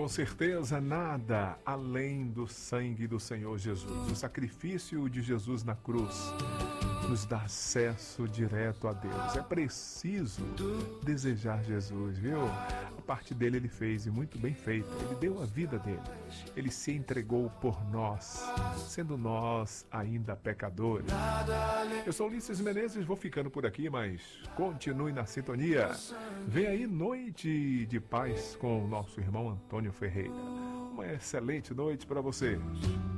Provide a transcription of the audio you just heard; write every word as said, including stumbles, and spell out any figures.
com certeza nada além do sangue do Senhor Jesus. O sacrifício de Jesus na cruz nos dá acesso direto a Deus. É preciso desejar Jesus, viu? A parte dele ele fez e muito bem feito. Ele deu a vida dele. Ele se entregou por nós, sendo nós ainda pecadores. Eu sou Ulisses Menezes, vou ficando por aqui, mas continue na sintonia. Vem aí Noite de Paz com o nosso irmão Antônio Ferreira. Uma excelente noite para você.